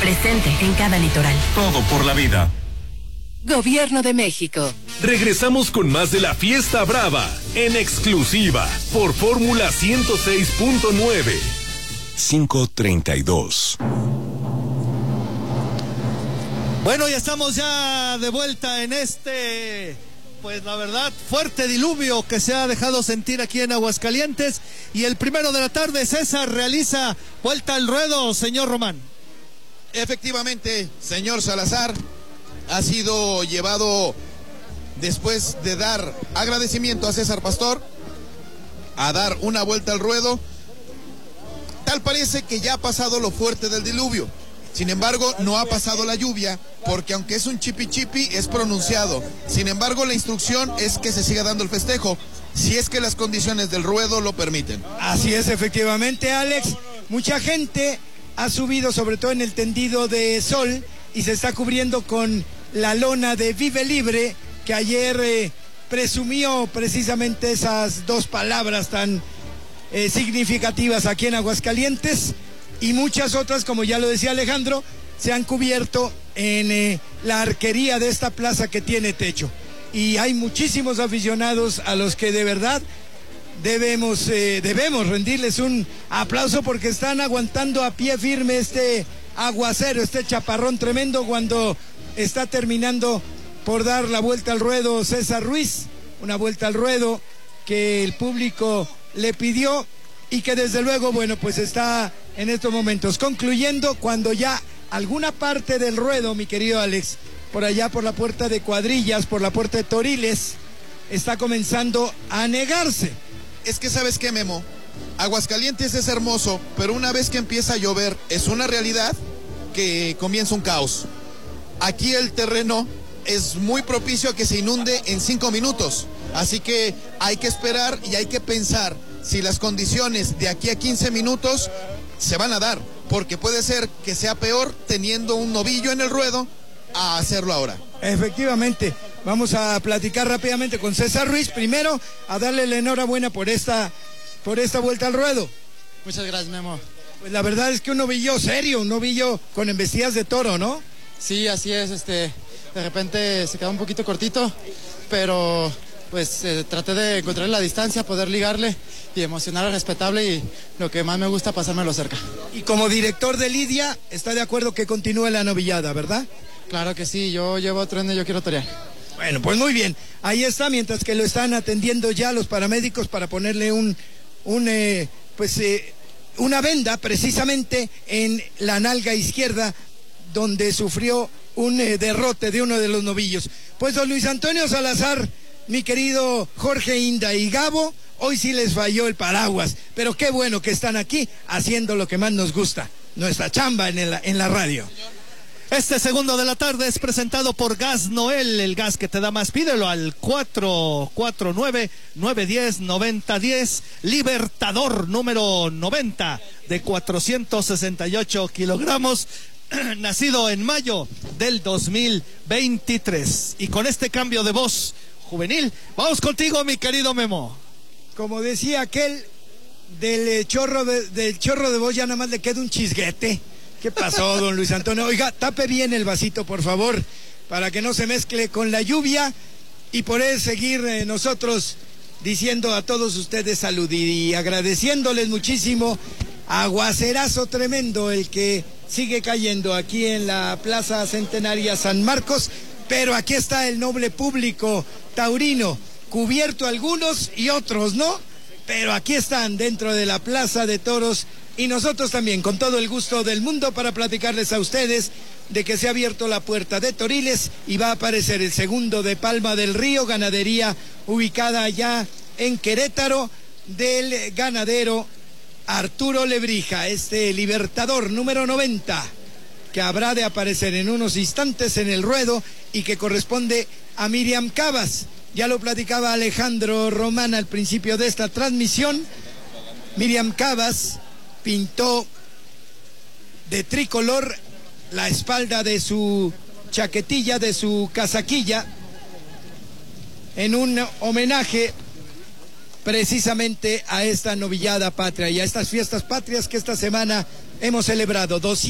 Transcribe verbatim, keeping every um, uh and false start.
presente en cada litoral. Todo por la vida. Gobierno de México. Regresamos con más de la Fiesta Brava, en exclusiva, por Fórmula ciento seis punto nueve. cinco treinta y dos. Bueno, ya estamos ya de vuelta en este, pues la verdad, fuerte diluvio que se ha dejado sentir aquí en Aguascalientes. Y el primero de la tarde, César realiza vuelta al ruedo, señor Román. Efectivamente, señor Salazar, ha sido llevado después de dar agradecimiento a César Pastor, a dar una vuelta al ruedo. Tal parece que ya ha pasado lo fuerte del diluvio. Sin embargo, no ha pasado la lluvia, porque aunque es un chipi chipi, es pronunciado. Sin embargo, la instrucción es que se siga dando el festejo, si es que las condiciones del ruedo lo permiten. Así es, efectivamente, Alex. Mucha gente ha subido, sobre todo en el tendido de sol, y se está cubriendo con la lona de Vive Libre, que ayer eh, presumió precisamente esas dos palabras tan eh, significativas aquí en Aguascalientes. Y muchas otras, como ya lo decía Alejandro, se han cubierto en eh, la arquería de esta plaza que tiene techo. Y hay muchísimos aficionados a los que de verdad debemos, eh, debemos rendirles un aplauso, porque están aguantando a pie firme este aguacero, este chaparrón tremendo, cuando está terminando por dar la vuelta al ruedo César Ruiz, una vuelta al ruedo que el público le pidió y que desde luego, bueno, pues está en estos momentos concluyendo, cuando ya alguna parte del ruedo, mi querido Alex, por allá por la puerta de Cuadrillas, por la puerta de Toriles, está comenzando a negarse. Es que, ¿sabes qué, Memo? Aguascalientes es hermoso, pero una vez que empieza a llover, es una realidad que comienza un caos. Aquí el terreno es muy propicio a que se inunde en cinco minutos, así que hay que esperar y hay que pensar si las condiciones de aquí a quince minutos se van a dar, porque puede ser que sea peor teniendo un novillo en el ruedo a hacerlo ahora. Efectivamente, vamos a platicar rápidamente con César Ruiz, primero a darle la enhorabuena por esta, por esta vuelta al ruedo. Muchas gracias, Memo. Pues la verdad es que un novillo serio, un novillo con embestidas de toro, ¿no? Sí, así es, este, de repente se quedó un poquito cortito, pero pues eh, traté de encontrar la distancia, poder ligarle y emocionar al respetable, y lo que más me gusta, pasármelo cerca. Y como director de Lidia, está de acuerdo que continúe la novillada, ¿verdad? Claro que sí, yo llevo tren y yo quiero torear. Bueno, pues muy bien, ahí está, mientras que lo están atendiendo ya los paramédicos para ponerle un, un eh, pues eh, una venda precisamente en la nalga izquierda, donde sufrió un eh, derrote de uno de los novillos. Pues don Luis Antonio Salazar, mi querido Jorge Inda y Gabo, hoy sí les falló el paraguas, pero qué bueno que están aquí haciendo lo que más nos gusta, nuestra chamba en, el, en la radio. Este segundo de la tarde es presentado por Gas Noel, el gas que te da más. Pídelo al cuatro cuatro nueve, nueve uno cero, nueve cero uno cero, Libertador número noventa, de cuatrocientos sesenta y ocho kilogramos, nacido en mayo del dos mil veintitrés. Y con este cambio de voz juvenil, vamos contigo, mi querido Memo. Como decía aquel, del chorro de, del chorro de voz ya nada más le queda un chisguete. ¿Qué pasó, don Luis Antonio? Oiga, tape bien el vasito, por favor, para que no se mezcle con la lluvia, y poder seguir eh, nosotros diciendo a todos ustedes salud y agradeciéndoles muchísimo. Aguacerazo tremendo el que sigue cayendo aquí en la Plaza Centenaria San Marcos, pero aquí está el noble público taurino, cubierto algunos y otros no, pero aquí están dentro de la Plaza de Toros, y nosotros también con todo el gusto del mundo para platicarles a ustedes de que se ha abierto la puerta de Toriles y va a aparecer el segundo de Palma del Río, ganadería ubicada allá en Querétaro, del ganadero Arturo Lebrija, este Libertador número noventa, que habrá de aparecer en unos instantes en el ruedo y que corresponde a Miriam Cavas. Ya lo platicaba Alejandro Román al principio de esta transmisión. Miriam Cavas pintó de tricolor la espalda de su chaquetilla, de su casaquilla, en un homenaje precisamente a esta novillada patria y a estas fiestas patrias que esta semana hemos celebrado.